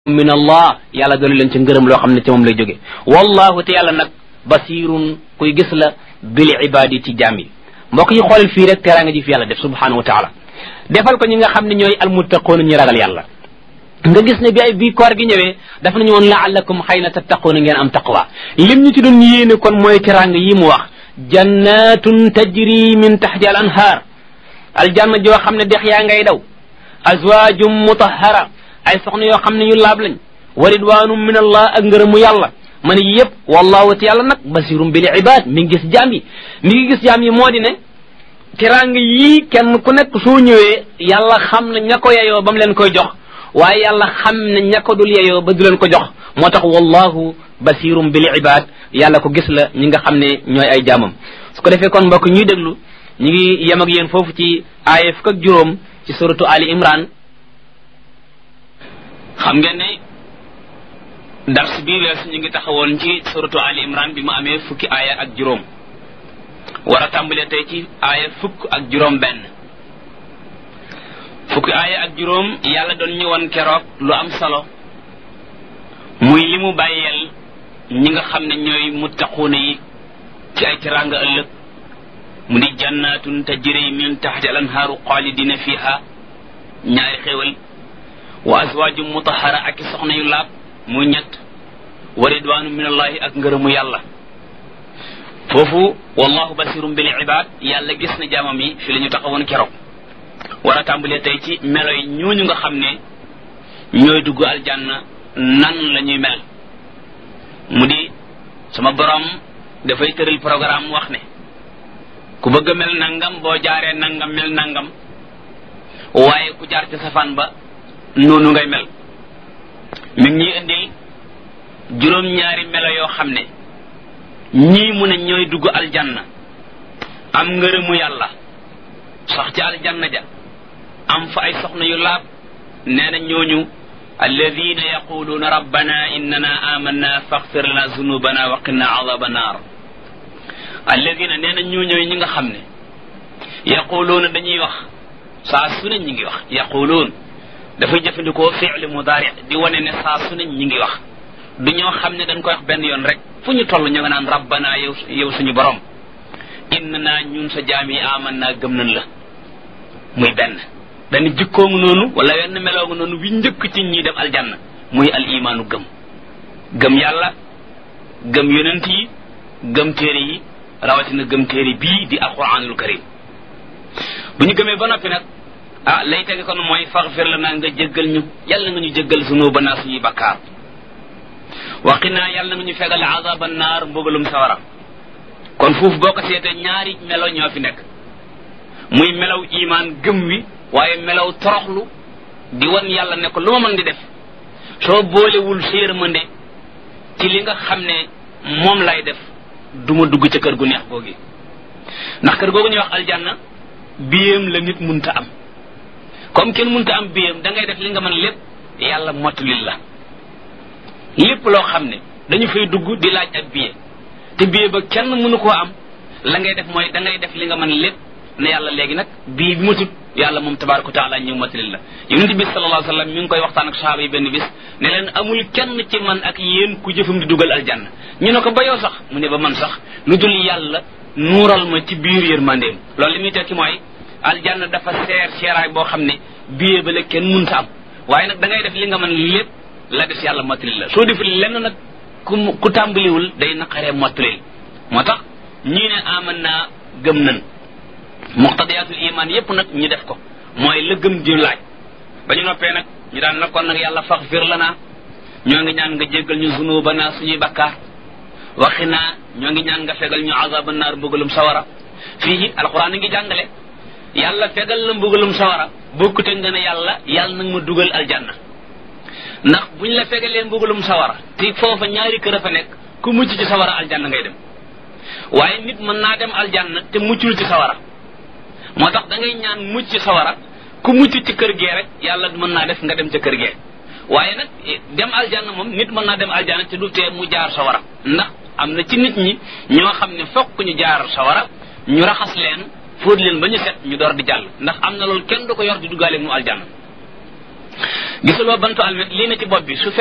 min allah yàlla doon leen ci ngërëm loo xam ne ci moom lay jóge wallahu te yàlla nag basirun kuy gis la bil ibadi ci jaam yi mbokk yi xoolal fii rek teraanga ji fi yàlla def subhanahu wa taala defal ko ñi nga xam ne ñooy almuttaqoon ñi ragal yàlla nga gis ne bi ay bii koor gi ñëwee dafa nañu woon laallakum xëy na tattaqoona ngeen am taqwa lim ñu ci doon yéene kon mooy teraanga yi mu wax jannatun tajri min tahti al anhar aljanna joo xam ne dex yaa ngay daw azwajum mutahhara ay soxna yoo xam ne yu laab lañ wa ridwanum min allah ak ngërëmu yàlla ma ne yëpp wallahu te yàlla nag basirum bil ibad mi ngi gis jaam yi mi ngi gis jaam yi moo di ne teraanga yii kenn ku nekk soo ñëwee yàlla xam na ña ko yeyoo ba mu leen koy jox waaye yàlla xam na ña ko dul yeyoo ba du leen ko jox moo tax wallahu basirum bil ibad yàlla ko gis la ñi nga xam ne ñooy ay jaamam su ko defee kon mbokk ñuy déglu ñu ngi yem ak yéen foofu ci aaya fukk ak juróom ci suratu ali imran xam ngeen ne dars bi weesu ñu ngi taxawoon ci suratu ali imran bi mu amee fukki aaya ak juróom war a tàmbalee tey ci aaya fukk ak juróom benn fukki aaya ak juróom yàlla doon ñu woon keroog lu am solo muy li mu bàyyeel ñi nga xam ne ñooy muttaquuna yi ci ay teraanga ëllëg mu di jannatun tajri min tahti al anhaaru xaalidina fiha ñaari xéewal wa azwaajum mutahhara ak i soxna yu laab muy ñett wa ridwaanu min allahi ak ngërëmu yàlla foofu wallahu basirum bil ibad yàlla gis na jaamam yi fi la ñu taxawoon keroog war a tàmbalee tey ci melo yi ñooñu nga xam ne ñooy dugg aljanna nan la ñuy mel mu di sama borom dafay tëral programme wax ne ku bëgg a mel nangam boo jaaree nangam mel nangam waaye ku jaar ci safaan ba noonu ngay mel mi ngi ñuy indil juróom-ñaari melo yoo xam ne ñii mu ne ñooy dugg aljanna am ngërëmu yàlla sax ci aljanna ja am fa ay soxna yu laab nee na ñooñu alladina yaquluuna rabbana innana amanna faghfir lana zunubana wa qina adaba naar alladina nee na ñooñooy ñi nga xam ne yaquluuna dañuy wax saa su ne ñi ngi wax yaquluun dafay jëfandikoo fi'li mudaari di wane ne saa su ne ñi ngi wax du ñoo xam ne dañ koy wax benn yoon rek fu ñu toll ñu nga naan rabbana yow suñu borom innana ñun sa jaam yi amanna gëm nañ la muy benn jikkoongu noonu wala wenn meloogu noonu wi njëkk ci ñi dem aljanna muy al imaanu gëm yàlla gëm yonent yi gëm téere yi rawatina gëm téere bii di alquranul karim bu ñu gëmee ba noppi nag lay tege kon mooy faghfir lana nga jéggal ñu yàlla nga ñu jéggal zunubana suñuy bakkaar waqinaa yàlla nga ñu fegal azaba naar mbugalum sawara kon foofu boo ko seetee ñaari melo ñoo fi nekk muy melaw imaan gëm wi waaye melaw toroxlu di wan yàlla ne ko lu ma mën di def soo boolewul séermande ci li nga xam ne moom lay def duma dugg ca kër gu neex googi ndax kër googu ñuy wax aljanna biyam la nit munta am comme kenn munta am biyam da ngay def li nga mën lépp yàlla mottulil la lépp loo xam ne dañu fay dugg di laaj ak biye te biye ba kenn mënu koo am la ngay def mooy da ngay def li nga mën lépp ne yàlla léegi nag bii bi matut yàlla moom tabaraka wa taala ñëw mottulil la yonent bi sallallahu alayhi wasallam mi ngi koy waxtaan ak sahaaba yi benn bis ne leen amul kenn ci man ak yéen ku jëfam di dugal aljanna ñu ne ko ba yow sax mu ne ba man sax lu dul yàlla nuural ma ci biir yërmandeem loolu li muy tekki mooy aljanna dafa seeraay boo xam ne biye ba la kenn mënta am waaye nag da ngay def li nga mën lépp la def yàlla mottulil la soo deful lenn nag ku tàmbaliwul day naqaree mottulil moo tax ñii ne aman naa gëm nan muqtadiyatul iman yépp nag ñu def ko mooy la gëm di laaj ba ñu noppee nag ñu daan na kon nag yàlla faghfir lana ñoo ngi ñaan nga jéggal ñu zunubana suñuy bakkaar waxinaa ñoo ngi ñaan nga fegal ñu azaban naar mbugalum sawara fii alquran ngi jàngale yàlla fegal la mbugalum sawara bokkute nga ne yàlla nag ma dugal aljanna ndax buñ la fegalee mbugalum sawara te foofa ñaari kër a fa nekk ku mucc ci sawara aljanna ngay dem waaye nit mën naa dem aljanna te muccul ci sawara moo tax da ngay ñaan mucc ci sawara ku mucc ci kër gee rek yàlla mën naa def nga dem ca kër gee waaye nag dem aljanna moom nit mën naa dem aljanna te du tee mu jaar sawara ndax am na ci nit ñi ñoo xam ne fokk ñu jaar sawara ñu raxas leen fóot leen ba ñu set ñu door di jàll ndax am na loolu kenn du ko yor di duggaale mu aljanna gisuloo bantu almet lii na ci bopp bi su